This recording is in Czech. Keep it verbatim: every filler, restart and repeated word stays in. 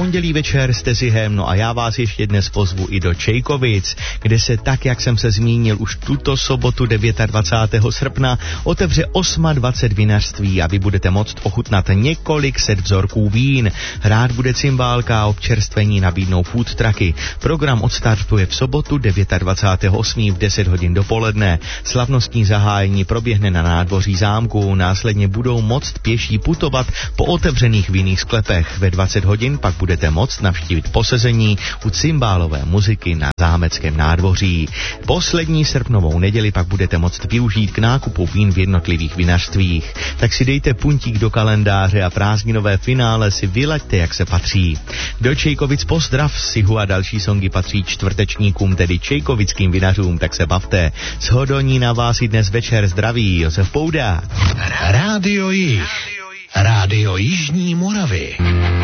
pondělí večer s Tezihem, no a já vás ještě dnes pozvu i do Čejkovic, kde se tak, jak jsem se zmínil, už tuto sobotu dvacátého devátého srpna otevře dvacet osm vinařství a vy budete moct ochutnat několik set vzorků vín. Hrát bude cymbálka a občerstvení nabídnou food trucky. Program odstartuje v sobotu dvacátého devátého osmého v deset hodin dopoledne. Slavnostní zahájení proběhne na nádvoří zámku, následně budou moct pěší putovat po otevřených vinných sklepech. Ve dvacet hodin pak budete moct navštívit posezení u cymbálové muziky na zámeckém nádvoří. Poslední srpnovou neděli pak budete moct využít k nákupu vín v jednotlivých vinařstvích. Tak si dejte puntík do kalendáře a prázdninové finále si vylaďte, jak se patří. Do Čejkovic pozdrav, Sihu a další songy patří čtvrtečníkům, tedy čejkovickým vinařům, tak se bavte. Z Hodoní na vás i dnes večer zdraví Josef Pouda. Rádio Jih. Rádio Jižní Moravy.